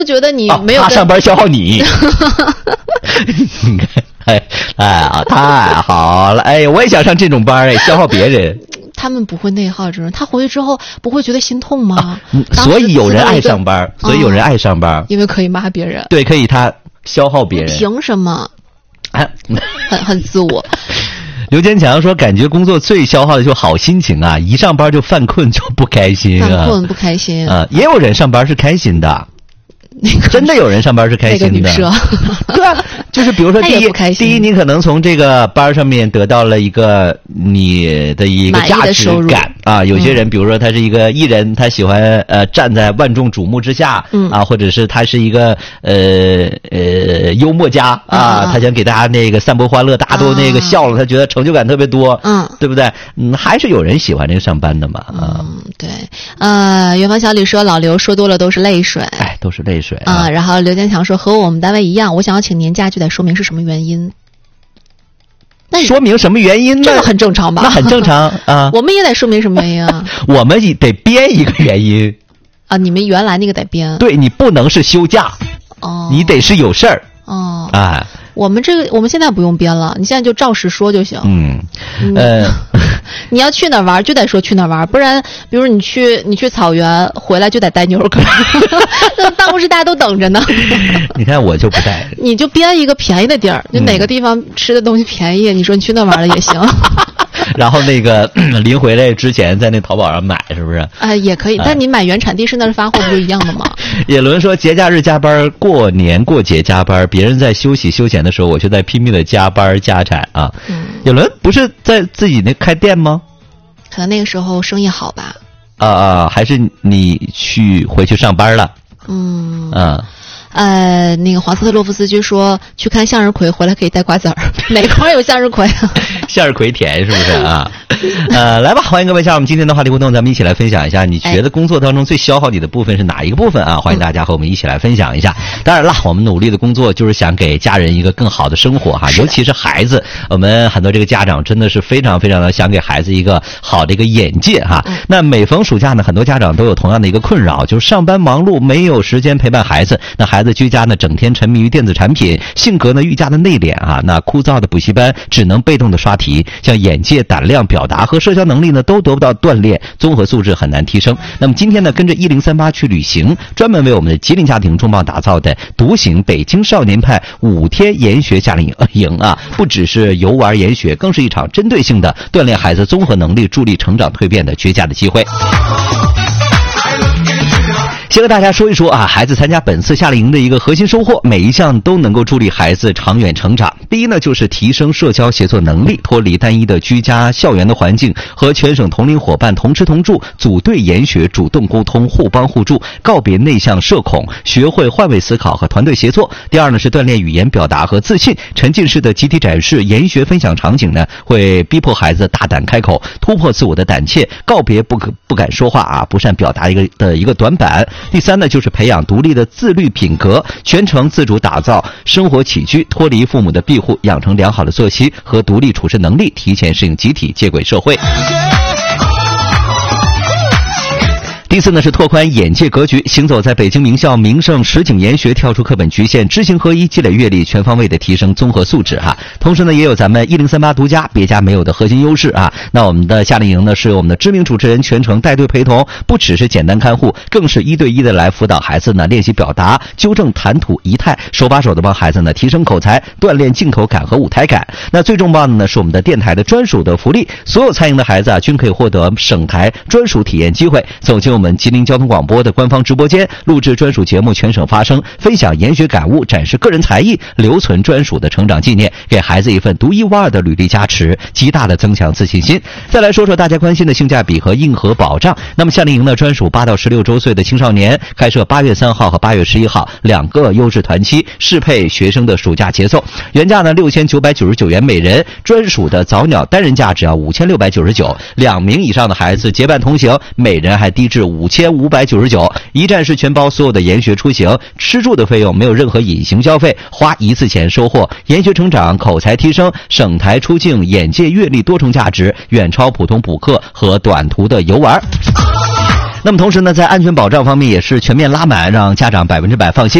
觉得你没有他上班消耗你。你看，太好了！哎，我也想上这种班，消耗别人。 他们不会内耗这种，他回去之后不会觉得心痛吗？ 所以有人爱上班， 因为可以骂别人。 对，可以他消耗别人。 凭什么？很自我。 刘坚强说，感觉工作最消耗的就是好心情啊，一上班就犯困就不开心啊。 犯困不开心啊，也有人上班是开心的。真的有人上班是开心的。 那个女社对啊，就是比如说第一你可能从这个班上面得到了一个你的一个价值感啊。有些人比如说他是一个艺人，他喜欢站在万众瞩目之下啊，或者是他是一个幽默家啊，他想给大家那个散播欢乐，大家都那个笑了，他觉得成就感特别多，对不对？还是有人喜欢这个上班的嘛啊。 对，远方小李说，老刘说多了都是泪水， 哎，都是泪水啊。然后刘坚强说，和我们单位一样，我想要请年假就得说明是什么原因。那说明什么原因呢？ 这个很正常吧？ 那很正常啊。 我们也得说明什么原因啊？ 我们得编一个原因啊。你们原来那个得编？对， 你不能是休假哦， 你得是有事儿哦。 哎， 我们现在不用编了，你现在就照实说就行。你要去哪儿玩就得说去哪儿玩，不然比如你去草原回来就得带牛肉干，办公室大家都等着呢。 你看我就不带， 你就编一个便宜的地儿，就哪个地方吃的东西便宜，你说你去那玩了也行。 然后那个临回来之前在那淘宝上买，是不是？ 也可以，但你买原产地是那儿发货不就一样的吗？ 野伦说，节假日加班，过年过节加班，别人在休息休闲的时候，我就在拼命的加班加产啊。野伦不是在自己那开店吗？ 可能那个时候生意好吧。 还是你回去上班了？ 那个黄斯特洛夫斯基说，去看向日葵回来可以带瓜子儿，哪块有向日葵啊？ 向日葵甜是不是啊？来吧，欢迎各位加入我们今天的话题互动，咱们一起来分享一下，你觉得工作当中最消耗你的部分是哪一个部分啊？欢迎大家和我们一起来分享一下。当然了，我们努力的工作就是想给家人一个更好的生活哈，尤其是孩子，我们很多这个家长真的是非常非常的想给孩子一个好的一个眼界哈。那每逢暑假呢，很多家长都有同样的一个困扰，就是上班忙碌，没有时间陪伴孩子。那孩子居家呢，整天沉迷于电子产品，性格呢愈加的内敛啊。那枯燥的补习班只能被动的刷题，像眼界、胆量、表达和社交能力呢都得不到锻炼，综合素质很难提升。那么今天呢，跟着1038去旅行，专门为我们的吉林家庭重磅打造的独行北京少年派5天研学夏令营啊，不只是游玩研学，更是一场针对性的锻炼孩子综合能力、助力成长蜕变的绝佳的机会。先和大家说一说啊，孩子参加本次夏令营的一个核心收获，每一项都能够助力孩子长远成长。第一呢，就是提升社交协作能力，脱离单一的居家校园的环境，和全省同龄伙伴同吃同住，组队研学，主动沟通，互帮互助，告别内向社恐，学会换位思考和团队协作。第二呢，是锻炼语言表达和自信，沉浸式的集体展示、研学分享场景呢，会逼迫孩子大胆开口，突破自我的胆怯，告别不敢说话啊，不善表达一个短板。第三呢，就是培养独立的自律品格，全程自主打造生活起居，脱离父母的庇护，养成良好的作息和独立处事能力，提前适应集体，接轨社会。第四呢，是拓宽眼界格局，行走在北京名校名胜实景研学，跳出课本局限，知行合一，积累阅历，全方位的提升综合素质哈。同时呢，也有咱们1038独家别家没有的核心优势啊。那我们的夏令营呢，是我们的知名主持人全程带队陪同，不只是简单看护，更是1对1的来辅导孩子呢练习表达，纠正谈吐仪态，手把手的帮孩子呢提升口才，锻炼镜头感和舞台感。那最重磅的呢，是我们的电台的专属的福利，所有参营的孩子啊，均可以获得省台专属体验机会，走进我们吉林交通广播的官方直播间，录制专属节目，全省发声，分享研学感悟，展示个人才艺，留存专属的成长纪念，给孩子一份独一无二的履历加持，极大的增强自信心。再来说说大家关心的性价比和硬核保障。那么夏令营呢，专属8到16周岁的青少年，开设8月3号和8月11号2个优质团期，适配学生的暑假节奏。原价呢6999元每人，专属的早鸟单人价只要5699，2名以上的孩子结伴同行，每人还低至5599，一站式全包所有的研学出行，吃住的费用没有任何隐形消费，花一次钱收获研学成长、口才提升、省台出境、眼界阅历多重价值，远超普通补课和短途的游玩。 那么同时呢，在安全保障方面也是全面拉满，让家长100%放心。